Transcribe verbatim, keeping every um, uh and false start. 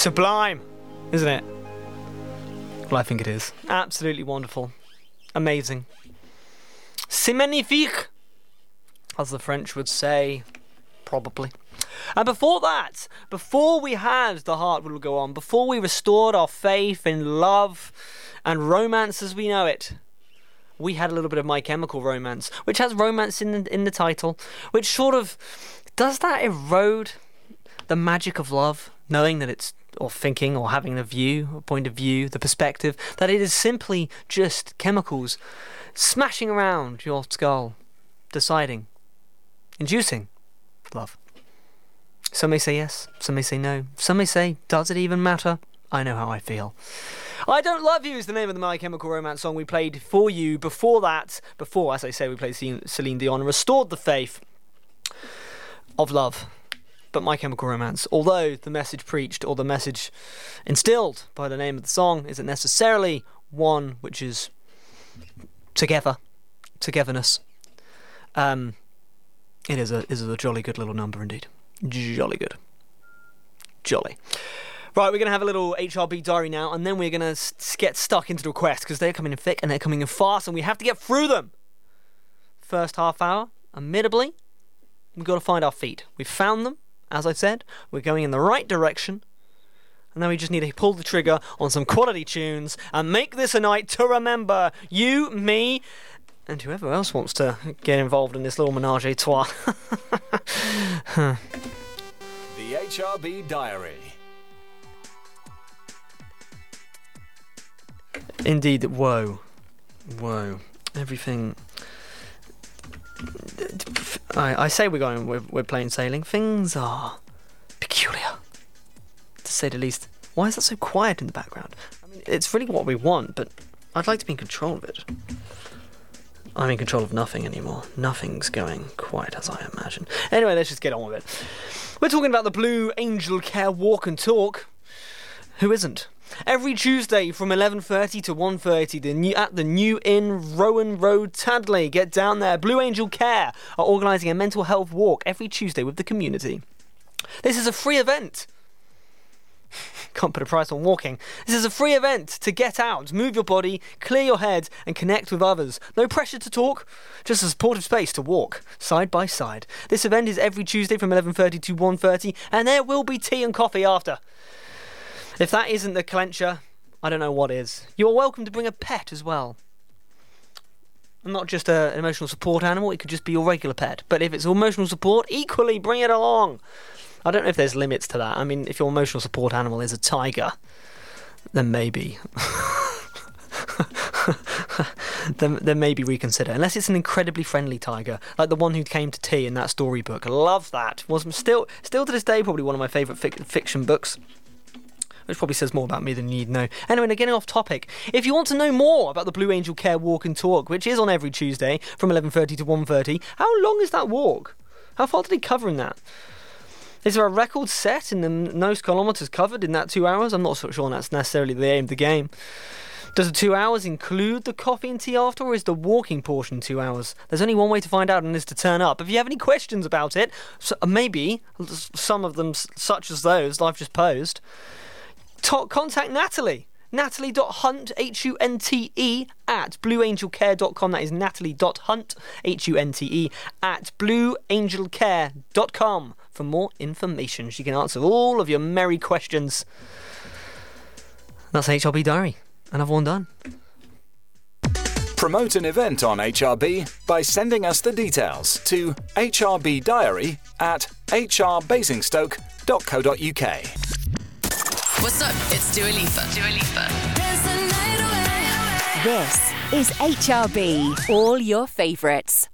Sublime, isn't it? Well, I think it is. Absolutely wonderful. Amazing. C'est magnifique, as the French would say, probably. And before that, before we had The Heart Will Go On, before we restored our faith in love and romance as we know it, we had a little bit of My Chemical Romance, which has romance in the, in the title, which sort of, does that erode the magic of love, knowing that it's, or thinking, or having a view, a point of view, the perspective, that it is simply just chemicals smashing around your skull, deciding, inducing love. Some may say yes, some may say no. Some may say, does it even matter? I know how I feel. I Don't Love You is the name of the My Chemical Romance song we played for you. Before that, before, as I say, we played Celine Dion and restored the faith of love. But My Chemical Romance, although the message preached or the message instilled by the name of the song isn't necessarily one which is together, togetherness, um, it is a, is a jolly good little number indeed. Jolly good. Jolly. Right, we're going to have a little H R B diary now, and then we're going to s- get stuck into the requests, because they're coming in thick and they're coming in fast, and we have to get through them. First half hour, admittedly, we've got to find our feet. We've found them, as I said. We're going in the right direction. And now we just need to pull the trigger on some quality tunes and make this a night to remember. You, me, and whoever else wants to get involved in this little menage a trois. huh. The H R B Diary. Indeed, whoa. Whoa. Everything... I, I say we're going, we're, we're plain sailing. Things are peculiar, to say the least. Why is that so quiet in the background? I mean, it's really what we want, but I'd like to be in control of it. I'm in control of nothing anymore. Nothing's going quite as I imagine. Anyway, let's just get on with it. We're talking about the Blue Angel Care Walk and Talk. Who isn't? Every Tuesday from eleven thirty to one thirty the new, at the New Inn, Rowan Road, Tadley. Get down there. Blue Angel Care are organising a mental health walk every Tuesday with the community. This is a free event. Can't put a price on walking. This is a free event to get out, move your body, clear your head and connect with others. No pressure to talk, just a supportive space to walk, side by side. This event is every Tuesday from eleven thirty to one thirty, and there will be tea and coffee after. If that isn't the clencher, I don't know what is. You are welcome to bring a pet as well. Not just a, an emotional support animal, it could just be your regular pet. But if it's emotional support, equally bring it along. I don't know if there's limits to that. I mean, if your emotional support animal is a tiger, then maybe. then, then maybe reconsider. Unless it's an incredibly friendly tiger, like the one who came to tea in that storybook. I love that. Was still, still to this day, probably one of my favourite fic- fiction books. Which probably says more about me than you need to know. Anyway, now getting off topic. If you want to know more about the Blue Angel Care Walk and Talk, which is on every Tuesday from eleven thirty to one thirty, how long is that walk? How far did he cover in that? Is there a record set in the most kilometres covered in that two hours? I'm not so sure that's necessarily the aim of the game. Does the two hours include the coffee and tea after, or is the walking portion two hours? There's only one way to find out, and is to turn up. If you have any questions about it, so maybe some of them such as those I've just posed, to- contact Natalie. Natalie dot hunt, H U N T E, at blue angel care dot com. That is Natalie dot hunt, H U N T E, at blue angel care dot com for more information. She can answer all of your merry questions. That's H R B Diary. Another one done. Promote an event on H R B by sending us the details to H R B Diary at h r basingstoke dot co dot u k. What's up? It's Dua Lipa. Dua Lipa. This is H R B. All your favourites.